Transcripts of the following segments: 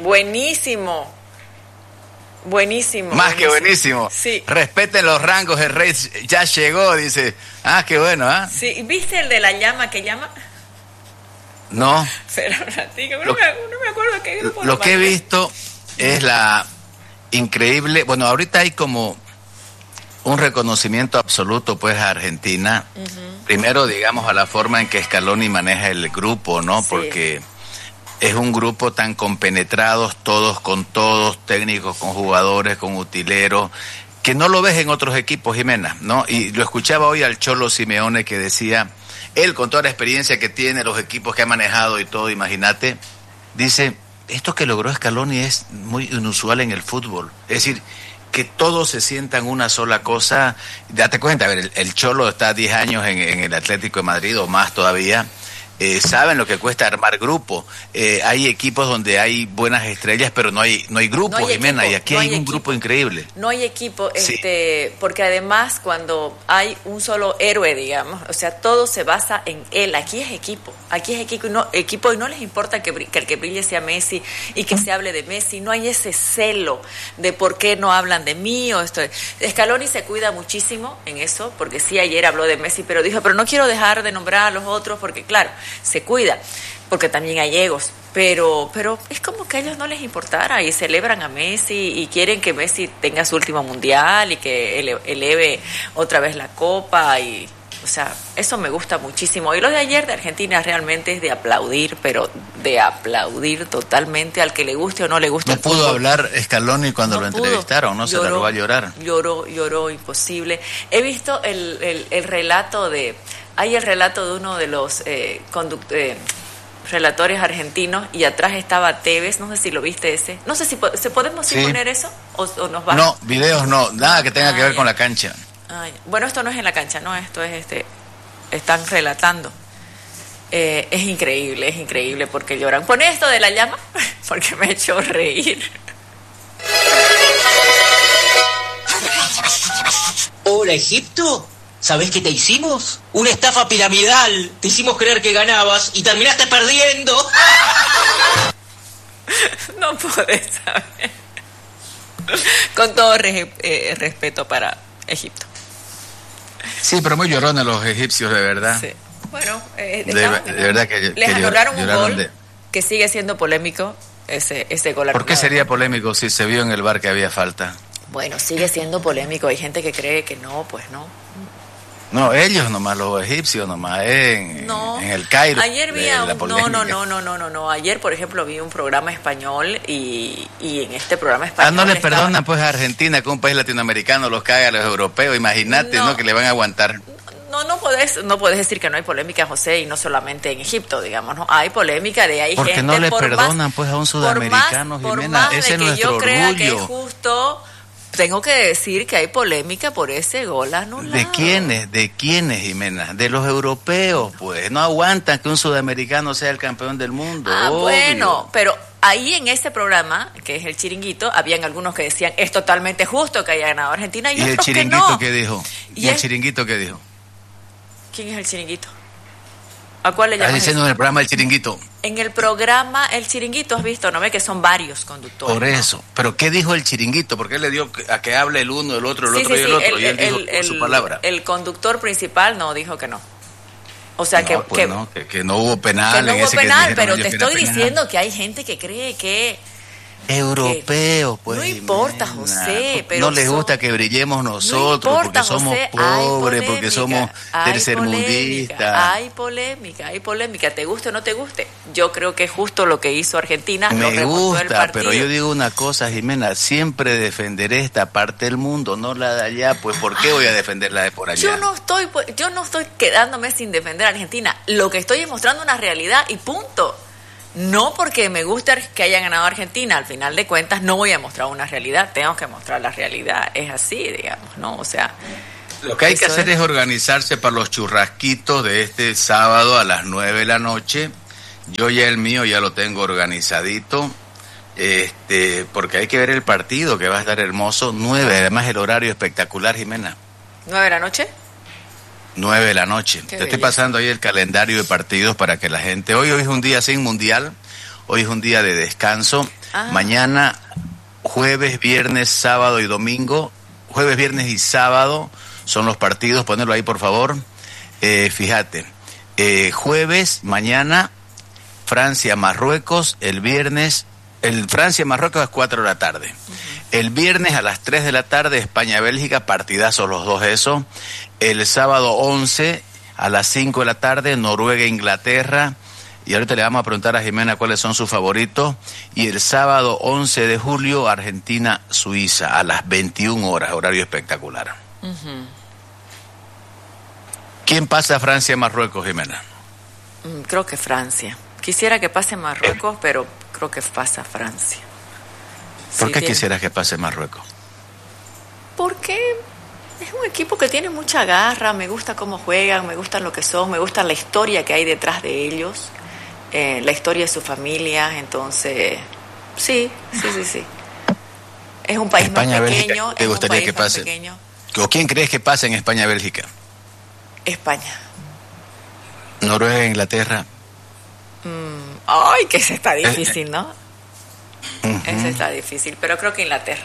Buenísimo. Buenísimo. Más que buenísimo. Sí. Respeten los rangos, el rey ya llegó, dice. Qué bueno, ¿ah? Sí, ¿viste el de la llama que llama? No. Pero no me acuerdo qué grupo. Lo que he visto es la increíble, bueno, ahorita hay como un reconocimiento absoluto pues a Argentina. Uh-huh. Primero, digamos, a la forma en que Scaloni maneja el grupo, ¿no? Sí. Porque es un grupo tan compenetrados, todos con todos, técnicos con jugadores, con utileros, que no lo ves en otros equipos, Jimena, ¿no? Y lo escuchaba hoy al Cholo Simeone que decía, él con toda la experiencia que tiene, los equipos que ha manejado y todo, imagínate, dice, esto que logró Scaloni es muy inusual en el fútbol. Es decir, que todos se sientan una sola cosa. Date cuenta, a ver, el Cholo está 10 años en el Atlético de Madrid o más todavía. Saben lo que cuesta armar grupo. Hay equipos donde hay buenas estrellas, pero no hay grupo, no hay Jimena, equipo, y aquí no hay un grupo increíble. No hay equipo, sí. Porque además cuando hay un solo héroe, digamos, o sea, todo se basa en él. Aquí es equipo y no les importa que el que brille sea Messi y que se hable de Messi. No hay ese celo de por qué no hablan de mí o esto. Scaloni se cuida muchísimo en eso, porque sí, ayer habló de Messi, pero dijo, pero no quiero dejar de nombrar a los otros, porque claro, se cuida, porque también hay egos, pero es como que a ellos no les importara y celebran a Messi y quieren que Messi tenga su último mundial y que eleve otra vez la copa y, o sea, eso me gusta muchísimo. Y lo de ayer de Argentina realmente es de aplaudir, pero de aplaudir totalmente al que le guste o no le guste. No pudo hablar Scaloni cuando lo entrevistaron, ¿no? Lloró, se largó a llorar. Lloró, imposible. He visto el relato de... Hay el relato de uno de los relatores argentinos y atrás estaba Tevez, no sé si lo viste ese. No sé si podemos sí. poner eso o nos va. No, videos no, nada que tenga que ver con la cancha. Bueno, esto no es en la cancha, no, esto es están relatando. Es increíble porque lloran. Pon esto de la llama porque me ha hecho reír. Hola, Egipto. ¿Sabés qué te hicimos? Una estafa piramidal. Te hicimos creer que ganabas y terminaste perdiendo. No podés saber. Con todo respeto para Egipto. Sí, pero muy llorones los egipcios, de verdad. Sí. Bueno, de verdad que les anularon un gol que sigue siendo polémico, ese gol anulado. ¿Por qué sería polémico si se vio en el VAR que había falta? Bueno, sigue siendo polémico. Hay gente que cree que no, pues no. No, ellos nomás, los egipcios nomás, en el Cairo. Ayer vi No. Ayer, por ejemplo, vi un programa español y en este programa español... no le perdonan pues a Argentina, que un país latinoamericano los caga a los europeos, imagínate, ¿no? Que le van a aguantar. No podés decir que no hay polémica, José, y no solamente en Egipto, digamos, ¿no? Hay polémica de ahí porque gente... Porque no le perdonan pues a un sudamericano, Jimena, ese es nuestro orgullo. Por más de que yo crea que es justo... Tengo que decir que hay polémica por ese gol anulado. ¿De quiénes, Jimena? De los europeos, pues. No aguantan que un sudamericano sea el campeón del mundo. Obvio. Bueno, pero ahí en ese programa, que es el Chiringuito, habían algunos que decían, es totalmente justo que haya ganado Argentina, y otros que no. ¿Y el Chiringuito qué dijo? ¿Y el Chiringuito qué dijo? ¿Quién es el Chiringuito? ¿A cuál le llamas? Estás diciendo en el programa El Chiringuito. En el programa El Chiringuito, has visto, ¿no ve? Que son varios conductores. Por eso. ¿No? ¿Pero qué dijo el Chiringuito? Porque él le dio a que hable el uno, el otro, el otro y el otro. Y él dijo su palabra. El conductor principal no dijo que no. O sea, que no hubo penal. Que no hubo penal, pero te estoy diciendo que hay gente que cree que... Europeos, pues. No importa, José, pero no les gusta que brillemos nosotros, no importa, porque somos José, pobres, porque somos tercermundistas. Hay polémica, te guste o no te guste. Yo creo que es justo lo que hizo Argentina. Me gusta, pero yo digo una cosa, Jimena, siempre defenderé esta parte del mundo, no la de allá, pues ¿por qué voy a defender la de por allá? Yo no estoy quedándome sin defender a Argentina. Lo que estoy es mostrando una realidad y punto. No porque me gusta que haya ganado Argentina, al final de cuentas no voy a mostrar una realidad, tengo que mostrar la realidad, es así, digamos, ¿no? O sea... Lo que hay que hacer es organizarse para los churrasquitos de este sábado a las 9 de la noche. Yo ya el mío ya lo tengo organizadito, porque hay que ver el partido que va a estar hermoso, 9, además el horario espectacular, Jimena. ¿9 de la noche? 9 de la noche. Te estoy pasando ahí el calendario de partidos para que la gente... Hoy es un día sin mundial, hoy es un día de descanso. Mañana, jueves, viernes, sábado y domingo. Jueves, viernes y sábado son los partidos. Ponelo ahí, por favor. Fíjate. Jueves, mañana, Francia-Marruecos. El viernes, el Francia-Marruecos es 4 de la tarde. El viernes a las 3 de la tarde, España-Bélgica, partidazos los dos eso. El sábado 11 a las 5 de la tarde, Noruega-Inglaterra. Y ahorita le vamos a preguntar a Jimena cuáles son sus favoritos. Y el sábado 11 de julio, Argentina-Suiza, a las 21 horas, horario espectacular. ¿Quién pasa a Francia-Marruecos, Jimena? Creo que Francia. Quisiera que pase Marruecos, pero creo que pasa Francia. ¿Por qué quisieras que pase Marruecos? Porque es un equipo que tiene mucha garra, me gusta cómo juegan, me gustan lo que son, me gusta la historia que hay detrás de ellos, la historia de su familia, entonces, sí. Es un país más pequeño. ¿Te gustaría que pase? ¿O quién crees que pase en España-Bélgica? España. ¿Noruega-Inglaterra? Ay, que ese está difícil, ¿no? Ese está difícil, pero creo que Inglaterra.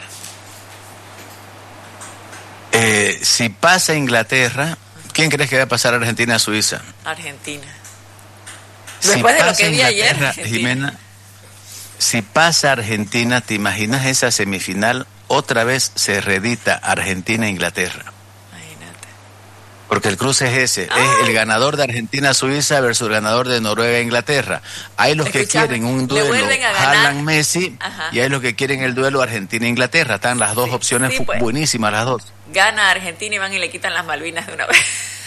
Si pasa Inglaterra, ¿quién crees que va a pasar a Argentina-Suiza? Argentina. Después de lo que vi ayer, Jimena, si pasa Argentina, ¿te imaginas esa semifinal? Otra vez se reedita Argentina-Inglaterra. Imagínate. Porque el cruce es ese, es el ganador de Argentina-Suiza versus el ganador de Noruega-Inglaterra. Hay los que quieren un duelo Haaland-Messi y hay los que quieren el duelo Argentina-Inglaterra. Están las dos opciones pues. Buenísimas las dos. Gana Argentina y van y le quitan las Malvinas de una vez.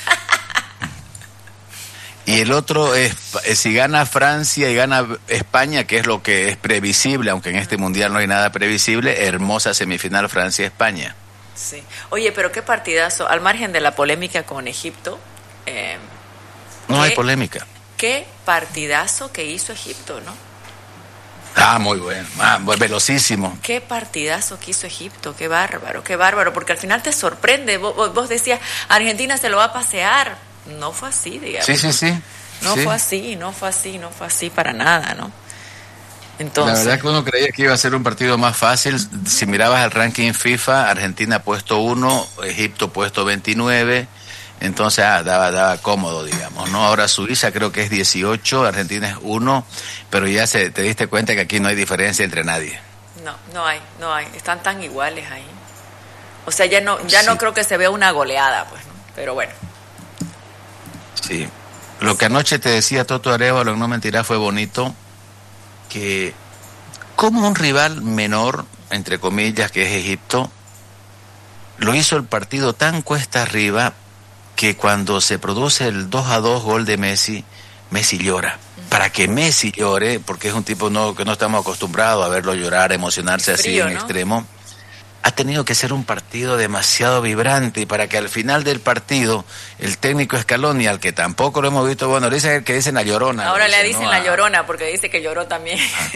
Y el otro es, si gana Francia y gana España, que es lo que es previsible, aunque en este mundial no hay nada previsible, hermosa semifinal Francia-España. Sí. Oye, pero qué partidazo, al margen de la polémica con Egipto. No hay polémica. Qué partidazo que hizo Egipto, ¿no? Muy bueno, velocísimo. Qué partidazo que hizo Egipto, qué bárbaro, porque al final te sorprende. Vos decías, Argentina se lo va a pasear. No fue así, digamos. Sí. No fue así para nada, ¿no? Entonces, la verdad que uno creía que iba a ser un partido más fácil. Si mirabas el ranking FIFA, Argentina puesto 1, Egipto puesto 29, entonces daba cómodo, digamos, ¿no? Ahora Suiza creo que es 18, Argentina es 1, pero ya te diste cuenta que aquí no hay diferencia entre nadie. No hay, están tan iguales ahí. O sea, ya no creo que se vea una goleada, pues, ¿no? Pero bueno. Sí, lo que anoche te decía Toto Arévalo, no mentirá, fue bonito, que como un rival menor, entre comillas, que es Egipto, lo hizo el partido tan cuesta arriba que cuando se produce el 2-2 gol de Messi llora. Para que Messi llore, porque es un tipo que no estamos acostumbrados a verlo llorar, emocionarse así en extremo, ha tenido que ser un partido demasiado vibrante, y para que al final del partido el técnico Scaloni, al que tampoco lo hemos visto, bueno, le dicen que dicen la Llorona. Ahora le dicen la Llorona porque dice que lloró también.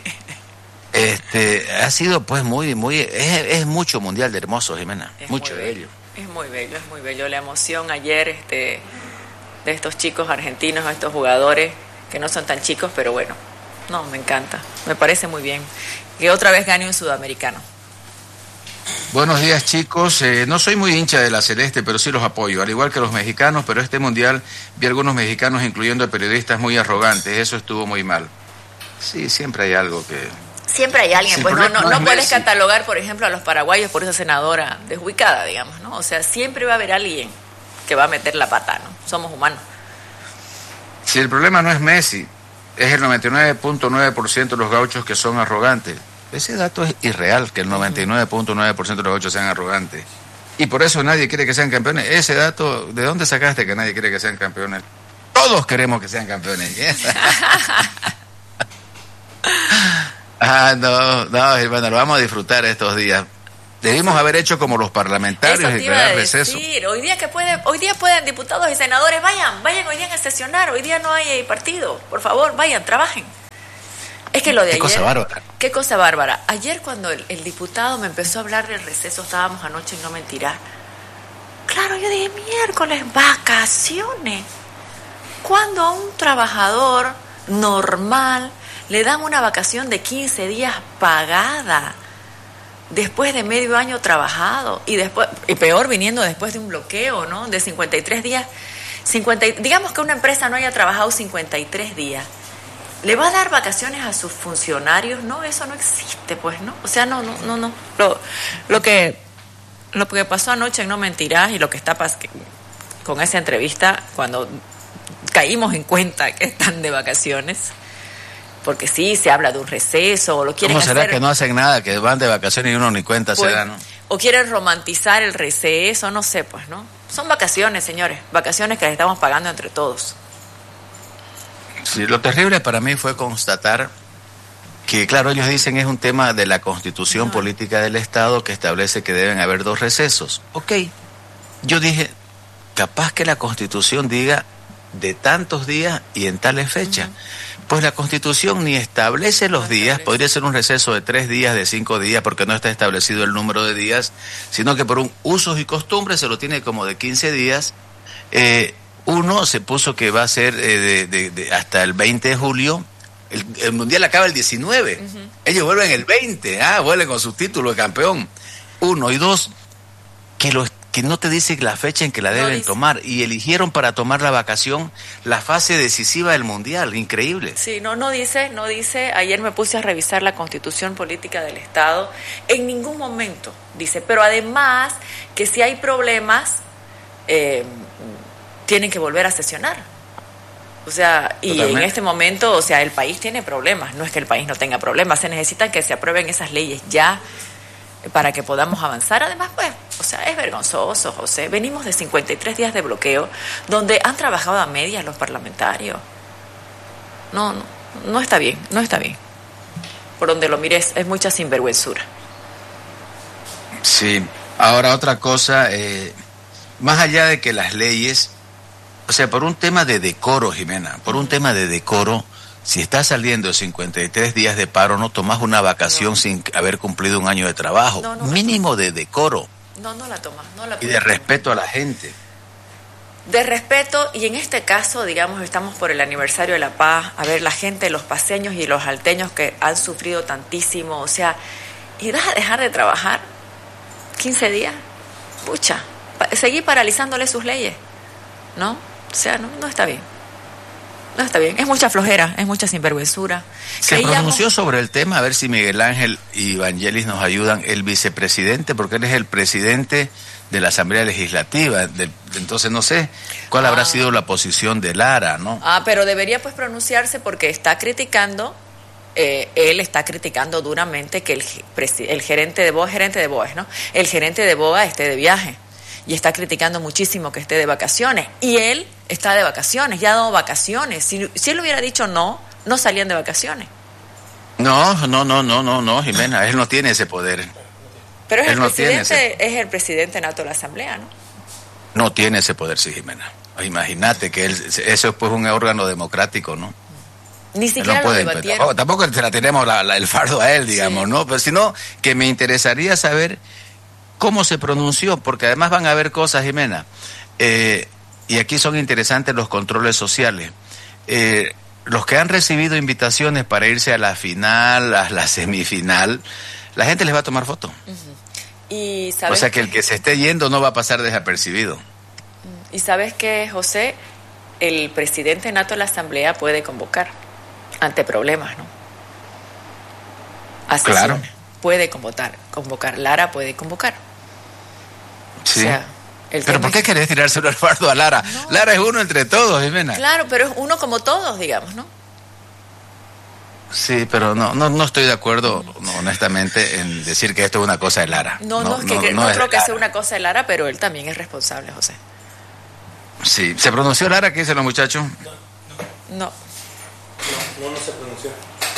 Ha sido pues es mucho mundial de hermoso, Jimena, mucho bello. Es muy bello la emoción ayer de estos chicos argentinos, estos jugadores que no son tan chicos, pero bueno, me encanta, me parece muy bien que otra vez gane un sudamericano. Buenos días, chicos. No soy muy hincha de la Celeste, pero sí los apoyo, al igual que los mexicanos, pero este mundial vi algunos mexicanos, incluyendo periodistas, muy arrogantes. Eso estuvo muy mal. Sí, siempre hay algo que... Siempre hay alguien, pues no puedes catalogar, por ejemplo, a los paraguayos por esa senadora desubicada, digamos, ¿no? O sea, siempre va a haber alguien que va a meter la pata, ¿no? Somos humanos. Si el problema no es Messi, es el 99.9% de los gauchos que son arrogantes. Ese dato es irreal, que el 99.9% de los gauchos sean arrogantes. Y por eso nadie quiere que sean campeones. Ese dato, ¿de dónde sacaste que nadie quiere que sean campeones? Todos queremos que sean campeones. No, hermano, lo vamos a disfrutar estos días. Debimos haber hecho como los parlamentarios y crear receso. Hoy día pueden diputados y senadores, vayan hoy día a sesionar. Hoy día no hay partido. Por favor, vayan, trabajen. Es que lo de ayer... Qué cosa bárbara. Ayer cuando el diputado me empezó a hablar del receso, estábamos anoche, no mentirá. Claro, yo dije, miércoles, vacaciones. Cuando a un trabajador normal le dan una vacación de 15 días pagada después de medio año trabajado y peor viniendo después de un bloqueo, ¿no? De 53 días. Digamos que una empresa no haya trabajado 53 días. ¿Le va a dar vacaciones a sus funcionarios? No, eso no existe, pues, ¿no? O sea, no. Lo que pasó anoche en No Mentirás y lo que está con esa entrevista, cuando caímos en cuenta que están de vacaciones, porque sí, se habla de un receso, o lo quieren hacer... ¿Cómo será que no hacen nada, que van de vacaciones y uno ni cuenta pues, se da, ¿no? O quieren romantizar el receso, no sé, pues, ¿no? Son vacaciones, señores, vacaciones que les estamos pagando entre todos. Sí, lo terrible para mí fue constatar que, claro, ellos dicen es un tema de la Constitución Política del Estado que establece que deben haber 2 recesos. Ok, yo dije, capaz que la Constitución diga de tantos días y en tales fechas. Pues la Constitución ni establece los días, podría ser un receso de 3 días, de 5 días, porque no está establecido el número de días, sino que por un usos y costumbres se lo tiene como de 15 días. Uno se puso que va a ser hasta el 20 de julio. El Mundial acaba el 19. Ellos vuelven el 20. Vuelven con su título de campeón. 1 y 2, que no te dice la fecha en que la deben tomar. Y eligieron para tomar la vacación la fase decisiva del Mundial. Increíble. Sí, no dice. Ayer me puse a revisar la Constitución Política del Estado. En ningún momento dice. Pero además, que si hay problemas... tienen que volver a sesionar. O sea, y totalmente. En este momento, o sea, el país tiene problemas. No es que el país no tenga problemas. Se necesitan que se aprueben esas leyes ya para que podamos avanzar. Además, pues, o sea, es vergonzoso, José. Venimos de 53 días de bloqueo donde han trabajado a medias los parlamentarios. No está bien, no está bien. Por donde lo mires, es mucha sinvergüenzura. Sí. Ahora, otra cosa, más allá de que las leyes... O sea, por un tema de decoro, Jimena, por un tema de decoro, si estás saliendo de 53 días de paro, no tomas una vacación sin haber cumplido un año de trabajo. Mínimo de decoro. No la tomas. Y de respeto a la gente. De respeto, y en este caso, digamos, estamos por el aniversario de la paz, a ver, la gente, los paceños y los alteños que han sufrido tantísimo, o sea, ¿y vas a dejar de trabajar 15 días? Pucha, seguir paralizándole sus leyes, ¿no? O sea, no está bien. No está bien. Es mucha flojera, es mucha sinvergüenzura. Se pronunció sobre el tema, a ver si Miguel Ángel y Vangelis nos ayudan, el vicepresidente, porque él es el presidente de la Asamblea Legislativa. Entonces no sé cuál habrá sido la posición de Lara, ¿no? Pero debería pues pronunciarse porque está criticando, él está criticando duramente que el gerente de BOA, ¿no? El gerente de BOA esté de viaje. Y está criticando muchísimo que esté de vacaciones. Y él está de vacaciones, ya ha dado vacaciones. Si él hubiera dicho no salían de vacaciones. No, Jimena, él no tiene ese poder. Pero es el presidente nato de la Asamblea, ¿no? No tiene ese poder, sí, Jimena. Imagínate que eso es pues un órgano democrático, ¿no? Ni siquiera lo debatieron. Tampoco se la tenemos el fardo a él, digamos, sí. ¿No? Pero sino que me interesaría saber cómo se pronunció, porque además van a haber cosas, Jimena, y aquí son interesantes los controles sociales. Los que han recibido invitaciones para irse a la final, a la semifinal, la gente les va a tomar foto. Y ¿sabes? O sea que el que se esté yendo no va a pasar desapercibido. Y ¿sabes qué, José? El presidente nato de la Asamblea puede convocar ante problemas, ¿no? A sesiones. Claro. Puede convocar. Lara puede convocar. Sí. O sea, pero ¿por qué querés tirárselo al fardo a Lara? No. Lara es uno entre todos, Jimena. Claro, pero es uno como todos, digamos, ¿no? Sí, pero no estoy de acuerdo, honestamente, en decir que esto es una cosa de Lara. No creo que sea una cosa de Lara, pero él también es responsable, José. Sí. ¿Se pronunció Lara? ¿Qué dicen los muchachos? No se pronunció.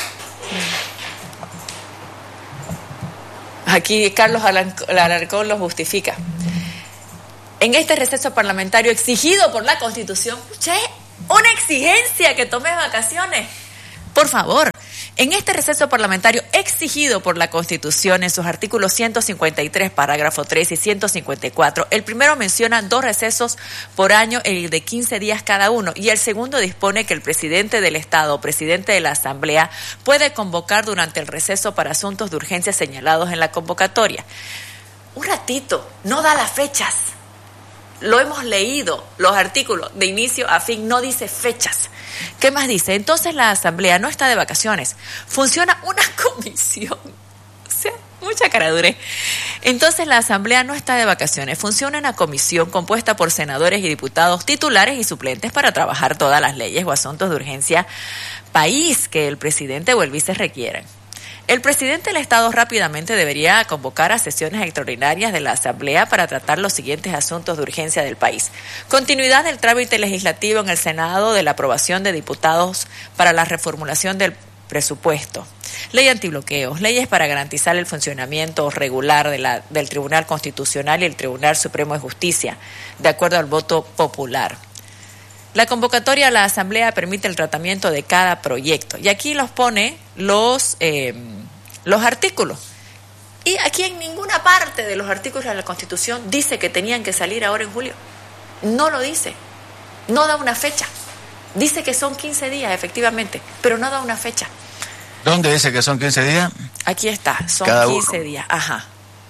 Aquí Carlos Alarcón lo justifica. En este receso parlamentario exigido por la Constitución, una exigencia que tomes vacaciones. Por favor, En este receso parlamentario exigido por la Constitución en sus artículos 153, parágrafo 3 y 154, el primero menciona 2 recesos por año, el de 15 días cada uno, y el segundo dispone que el presidente del Estado o presidente de la Asamblea puede convocar durante el receso para asuntos de urgencia señalados en la convocatoria. Un ratito, no da las fechas. Lo hemos leído, los artículos de inicio a fin, no dice fechas. ¿Qué más dice? Entonces la Asamblea no está de vacaciones, funciona una comisión. O sea, mucha caradurez. Entonces la Asamblea no está de vacaciones, funciona una comisión compuesta por senadores y diputados titulares y suplentes para trabajar todas las leyes o asuntos de urgencia país que el presidente o el vice requieran. El presidente del Estado rápidamente debería convocar a sesiones extraordinarias de la Asamblea para tratar los siguientes asuntos de urgencia del país. Continuidad del trámite legislativo en el Senado de la aprobación de diputados para la reformulación del presupuesto. Ley antibloqueos, leyes para garantizar el funcionamiento regular del Tribunal Constitucional y el Tribunal Supremo de Justicia, de acuerdo al voto popular. La convocatoria a la Asamblea permite el tratamiento de cada proyecto. Y aquí los pone los artículos. Y aquí en ninguna parte de los artículos de la Constitución dice que tenían que salir ahora en julio. No lo dice. No da una fecha. Dice que son 15 días, efectivamente, pero no da una fecha. ¿Dónde dice que son 15 días? Aquí está, son cada 15 uno. días. Ajá.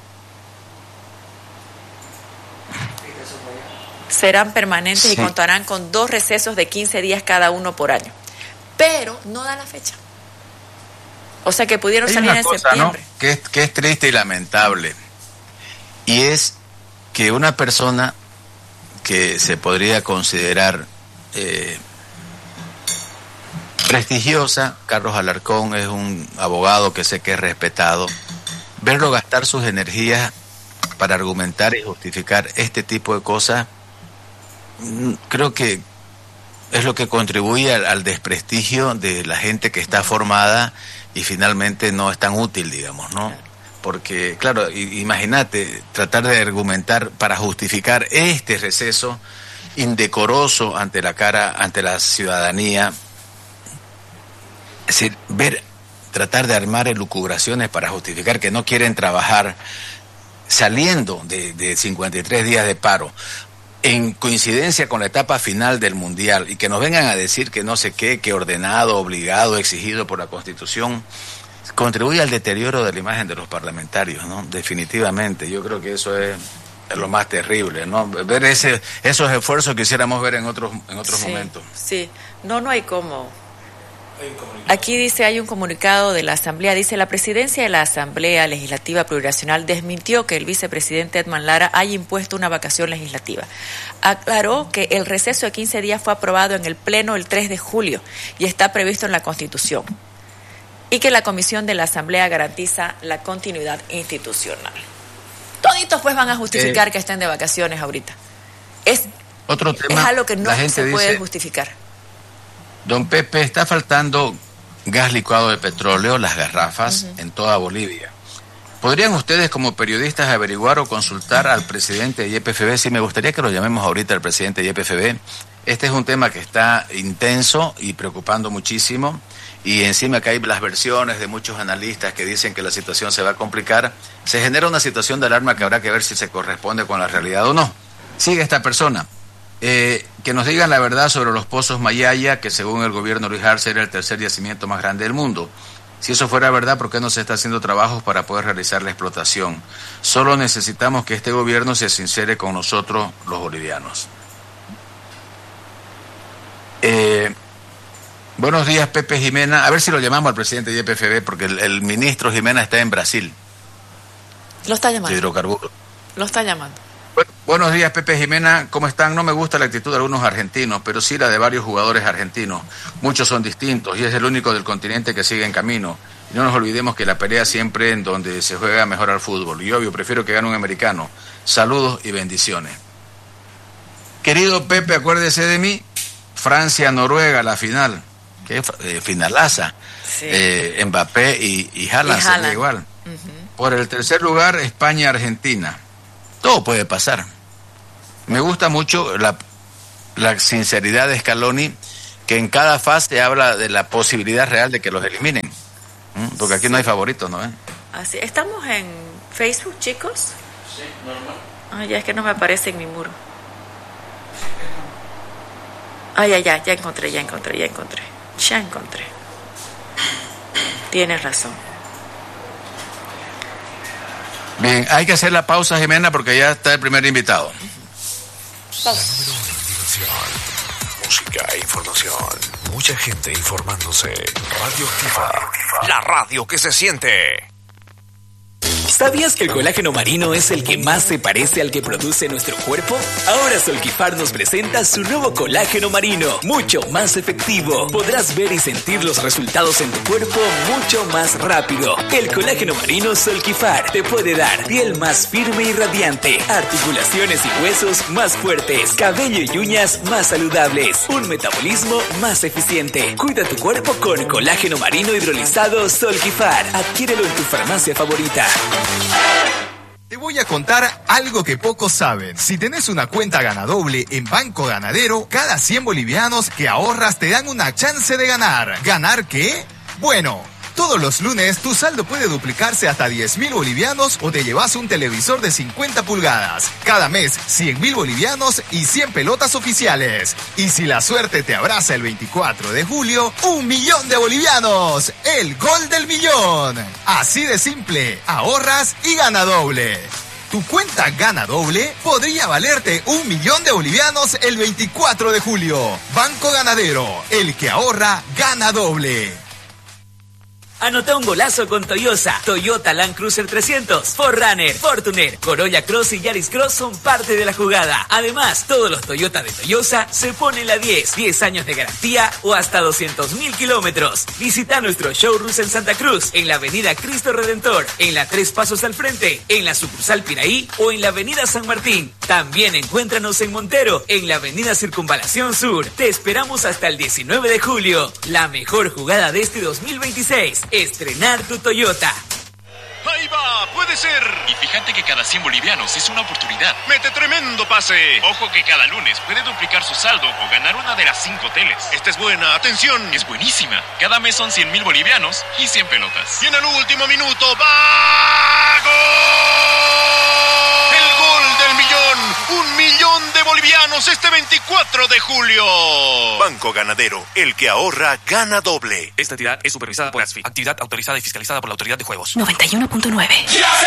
Serán permanentes y contarán con 2 recesos de 15 días cada uno por año. Pero no da la fecha. O sea que pudieron salir en septiembre. ¿No? Que es triste y lamentable. Y es que una persona que se podría considerar prestigiosa, Carlos Alarcón es un abogado que sé que es respetado, verlo gastar sus energías para argumentar y justificar este tipo de cosas, creo que es lo que contribuye al desprestigio de la gente que está formada y finalmente no es tan útil, digamos, ¿no? Porque, claro, imagínate tratar de argumentar para justificar este receso indecoroso ante la ciudadanía. Es decir, tratar de armar elucubraciones para justificar que no quieren trabajar saliendo de 53 días de paro, en coincidencia con la etapa final del Mundial, y que nos vengan a decir que no sé qué, que ordenado, obligado, exigido por la Constitución, contribuye al deterioro de la imagen de los parlamentarios, ¿no? Definitivamente, yo creo que eso es lo más terrible, ¿no? Ver esos esfuerzos que quisiéramos ver en otros momentos. Sí, no hay cómo. Aquí dice, hay un comunicado de la Asamblea, dice, la presidencia de la Asamblea Legislativa Plurinacional desmintió que el vicepresidente Edman Lara haya impuesto una vacación legislativa. Aclaró que el receso de 15 días fue aprobado en el Pleno el 3 de julio y está previsto en la Constitución, y que la Comisión de la Asamblea garantiza la continuidad institucional. Toditos pues van a justificar que estén de vacaciones ahorita. Otro tema, es algo que no se puede dice, justificar. Don Pepe, está faltando gas licuado de petróleo, las garrafas, en toda Bolivia. ¿Podrían ustedes como periodistas averiguar o consultar al presidente de YPFB? Sí, me gustaría que lo llamemos ahorita al presidente de YPFB. Este es un tema que está intenso y preocupando muchísimo, y encima que hay las versiones de muchos analistas que dicen que la situación se va a complicar. Se genera una situación de alarma que habrá que ver si se corresponde con la realidad o no. Sigue esta persona. Que nos digan la verdad sobre los pozos Mayaya, que según el gobierno Luis Arce era el tercer yacimiento más grande del mundo. Si eso fuera verdad, ¿por qué no se está haciendo trabajos para poder realizar la explotación? Solo necesitamos que este gobierno se sincere con nosotros, los bolivianos. Buenos días, Pepe Jimena. A ver si lo llamamos al presidente de YPFB, porque el ministro Jimena está en Brasil. Lo está llamando. De hidrocarburos. Lo está llamando. Buenos días, Pepe Jimena, ¿cómo están? No me gusta la actitud de algunos argentinos, pero sí la de varios jugadores argentinos. Muchos son distintos y es el único del continente que sigue en camino. Y no nos olvidemos que la pelea siempre en donde se juega mejor al fútbol. Y obvio, prefiero que gane un americano. Saludos y bendiciones. Querido Pepe, acuérdese de mí. Francia-Noruega, la final. Qué finalaza. Sí. Mbappé y Haaland sería igual. Por el tercer lugar, España-Argentina. Todo puede pasar. Me gusta mucho la sinceridad de Scaloni, que en cada fase habla de la posibilidad real de que los eliminen. Porque aquí no hay favoritos, ¿no? Así, ¿estamos en Facebook, chicos? Sí, normal. Ya es que no me aparece en mi muro. Ya encontré. Tienes razón. Bien, hay que hacer la pausa, Jimena, porque ya está el primer invitado. Pausa. Música e información. Mucha gente informándose. Radio Activa. La radio que se siente. ¿Sabías que el colágeno marino es el que más se parece al que produce nuestro cuerpo? Ahora Solquifar nos presenta su nuevo colágeno marino, mucho más efectivo. Podrás ver y sentir los resultados en tu cuerpo mucho más rápido. El colágeno marino Solquifar te puede dar piel más firme y radiante, articulaciones y huesos más fuertes, cabello y uñas más saludables, un metabolismo más eficiente. Cuida tu cuerpo con colágeno marino hidrolizado Solquifar. Adquiérelo en tu farmacia favorita. Te voy a contar algo que pocos saben. Si tenés una cuenta GanaDoble en Banco Ganadero, cada 100 bolivianos que ahorras te dan una chance de ganar. ¿Ganar qué? Bueno, todos los lunes tu saldo puede duplicarse hasta 10.000 bolivianos o te llevas un televisor de 50 pulgadas. Cada mes, 100.000 bolivianos y 100 pelotas oficiales. Y si la suerte te abraza el 24 de julio, 1.000.000 de bolivianos. El gol del millón. Así de simple, ahorras y gana doble. Tu cuenta GanaDoble podría valerte 1.000.000 de bolivianos el 24 de julio. Banco Ganadero, el que ahorra, gana doble. Anota un golazo con Toyota Land Cruiser 300, 4Runner, Fortuner, Corolla Cross y Yaris Cross son parte de la jugada. Además, todos los Toyota de Toyosa se ponen la 10 años de garantía o hasta 200.000 kilómetros. Visita nuestros showrooms en Santa Cruz, en la avenida Cristo Redentor, en la 3 Pasos al Frente, en la sucursal Piraí o en la avenida San Martín. También encuéntranos en Montero, en la avenida Circunvalación Sur. Te esperamos hasta el 19 de julio. La mejor jugada de este 2026. Estrenar tu Toyota. ¡Ahí va! ¡Puede ser! Y fíjate que cada 100 bolivianos es una oportunidad. ¡Mete tremendo pase! Ojo que cada lunes puede duplicar su saldo o ganar una de las 5 teles. Esta es buena, ¡atención! Es buenísima. Cada mes son 100.000 bolivianos y 100 pelotas. Y en el último minuto, ¡va! ¡Gol! ¡El gol del millón! 1.000.000 de bolivianos este 24 de julio. Banco Ganadero, el que ahorra, gana doble. Esta entidad es supervisada por ASFI, actividad autorizada y fiscalizada por la Autoridad de Juegos. 91.9.